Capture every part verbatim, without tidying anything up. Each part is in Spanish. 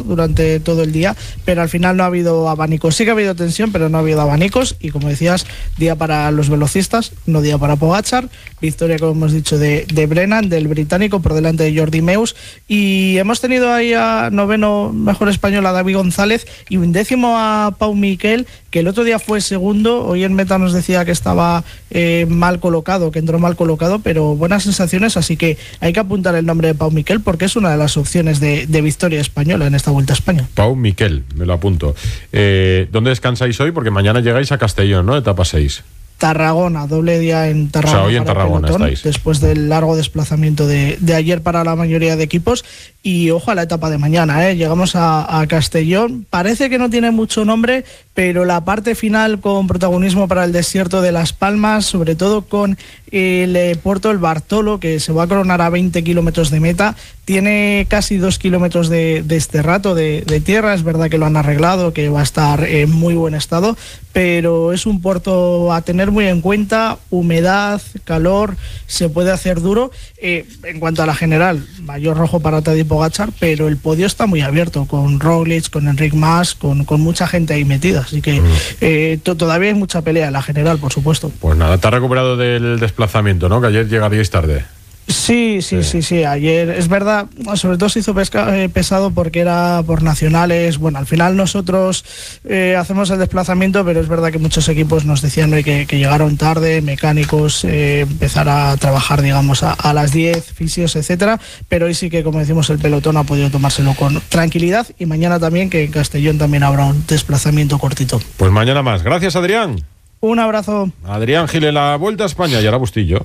durante todo el día, pero al final no ha habido abanicos. Sí que ha habido tensión, pero no ha habido abanicos, y como decías, día para los velocistas, no día para Pogačar. Victoria, como hemos dicho, de, de Brennan, del británico, por delante de Jordi Meus, y hemos tenido ahí a noveno mejor español a David González y un décimo a Pau Miquel, que el otro día fue segundo. Hoy en meta nos decía que estaba eh, mal colocado, que entró mal colocado, pero buenas sensaciones, así que hay que apuntar el nombre de Pau Miquel porque es una de las opciones de, de victoria española en esta Vuelta a España. Pau Miquel, me lo apunto. Eh, ¿Dónde descansáis hoy? Porque mañana llegáis a Castellón, ¿no? Etapa seis. Tarragona, doble día en Tarragona. O sea, hoy en Tarragona pelotón, estáis. después del largo desplazamiento de, de ayer para la mayoría de equipos. Y ojo a la etapa de mañana, ¿eh? Llegamos a, a Castellón. Parece que no tiene mucho nombre, pero la parte final con protagonismo para el desierto de Las Palmas, sobre todo con el eh, puerto El Bartolo, que se va a coronar a veinte kilómetros de meta. Tiene casi dos kilómetros de, de este rato de, de tierra. Es verdad que lo han arreglado, que va a estar en muy buen estado, pero es un puerto a tener muy en cuenta. Humedad, calor, se puede hacer duro. Eh, en cuanto a la general, mayor rojo para Tadej Pogačar, pero el podio está muy abierto, con Roglic, con Enric Mas, con, con mucha gente ahí metida, así que eh, to, todavía hay mucha pelea en la general, por supuesto. Pues nada, te has recuperado del desplazamiento, ¿no? Que ayer llegaríais tarde. Sí, sí, sí, sí, sí, ayer es verdad, sobre todo se hizo pesca, eh, pesado porque era por nacionales. Bueno, al final nosotros eh, hacemos el desplazamiento, pero es verdad que muchos equipos nos decían eh, que, que llegaron tarde, mecánicos, eh, empezar a trabajar, digamos, a, a las diez, fisios, etcétera, pero hoy sí que, como decimos, el pelotón ha podido tomárselo con tranquilidad, y mañana también, que en Castellón también habrá un desplazamiento cortito. Pues mañana más. Gracias, Adrián. Un abrazo. Adrián Gil en la Vuelta a España y ahora Bustillo.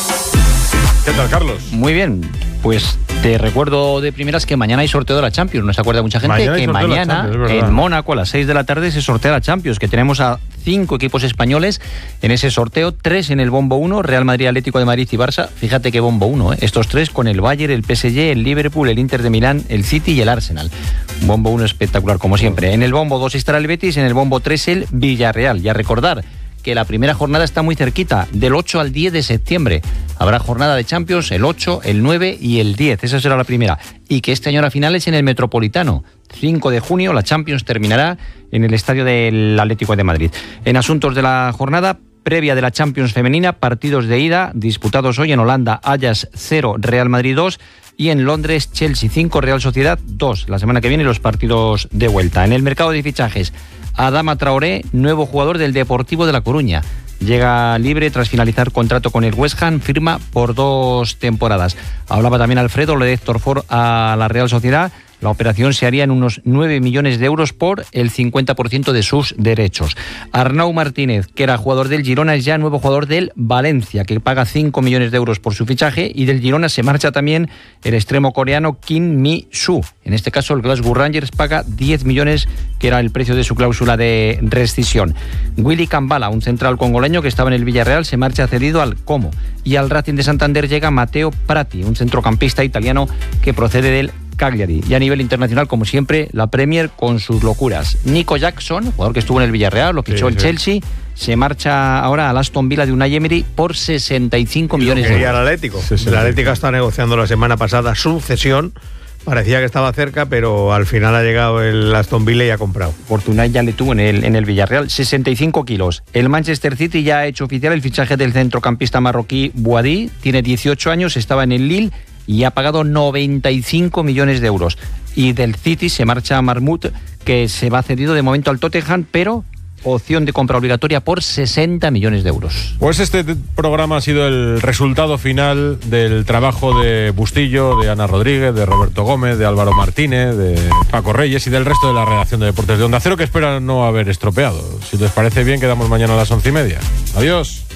¿Qué tal, Carlos? Muy bien, pues te recuerdo de primeras que mañana hay sorteo de la Champions. No se acuerda mucha gente mañana que mañana en Mónaco a las seis de la tarde se sortea la Champions, que tenemos a cinco equipos españoles en ese sorteo, tres en el bombo uno, Real Madrid, Atlético de Madrid y Barça. Fíjate qué bombo uno, ¿eh? Estos tres con el Bayern, el P S G, el Liverpool, el Inter de Milán, el City y el Arsenal. Bombo uno espectacular, como siempre. En el bombo dos estará el Betis, en el bombo tres el Villarreal. Y a recordar que la primera jornada está muy cerquita, del ocho al diez de septiembre. Habrá jornada de Champions el ocho, el nueve y el diez, esa será la primera. Y que este año la final es en el Metropolitano. cinco de junio la Champions terminará en el estadio del Atlético de Madrid. En asuntos de la jornada previa de la Champions femenina, partidos de ida disputados hoy en Holanda: Ajax cero, Real Madrid dos, y en Londres Chelsea cinco, Real Sociedad dos. La semana que viene los partidos de vuelta. En el mercado de fichajes, Adama Traoré, nuevo jugador del Deportivo de La Coruña. Llega libre tras finalizar contrato con el West Ham, firma por dos temporadas. Hablaba también Alfredo, lo de Héctor Ford a la Real Sociedad. La operación se haría en unos nueve millones de euros por el cincuenta por ciento de sus derechos. Arnau Martínez, que era jugador del Girona, es ya nuevo jugador del Valencia, que paga cinco millones de euros por su fichaje, y del Girona se marcha también el extremo coreano Kim Mi-soo. En este caso el Glasgow Rangers paga diez millones, que era el precio de su cláusula de rescisión. Willy Kambala, un central congoleño que estaba en el Villarreal, se marcha cedido al Como. Y al Racing de Santander llega Matteo Prati, un centrocampista italiano que procede del Cagliari. Y a nivel internacional, como siempre, la Premier con sus locuras. Nico Jackson, jugador que estuvo en el Villarreal, lo fichó sí, el sí. Chelsea, se marcha ahora al Aston Villa de Unai Emery por sesenta y cinco millones de euros. Y al Atlético. Sí, sí, el Atlético está negociando la semana pasada su cesión. Parecía que estaba cerca, pero al final ha llegado el Aston Villa y ha comprado. Fortunay ya le tuvo en el, en el Villarreal, sesenta y cinco kilos. El Manchester City ya ha hecho oficial el fichaje del centrocampista marroquí Bouadi, tiene dieciocho años, estaba en el Lille y ha pagado noventa y cinco millones de euros. Y del City se marcha Marmut, que se va cedido de momento al Tottenham, pero opción de compra obligatoria por sesenta millones de euros. Pues este programa ha sido el resultado final del trabajo de Bustillo, de Ana Rodríguez, de Roberto Gómez, de Álvaro Martínez, de Paco Reyes y del resto de la redacción de Deportes de Onda Cero, que espera no haber estropeado. Si les parece bien, quedamos mañana a las once y media. Adiós.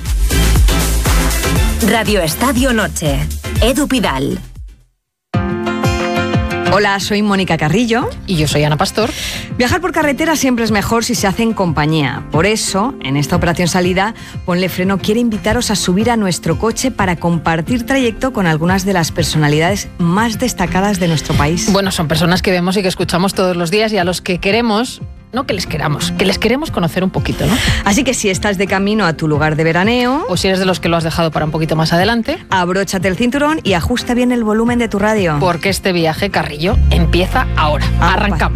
Radio Estadio Noche. Edu Pidal. Hola, soy Mónica Carrillo. Y yo soy Ana Pastor. Viajar por carretera siempre es mejor si se hace en compañía. Por eso, en esta operación salida, Ponle Freno quiere invitaros a subir a nuestro coche para compartir trayecto con algunas de las personalidades más destacadas de nuestro país. Bueno, son personas que vemos y que escuchamos todos los días y a los que queremos... No que les queramos, que les queremos conocer un poquito, ¿no? Así que si estás de camino a tu lugar de veraneo... O si eres de los que lo has dejado para un poquito más adelante... Abróchate el cinturón y ajusta bien el volumen de tu radio. Porque este viaje, Carrillo, empieza ahora. Ah, Arrancamos.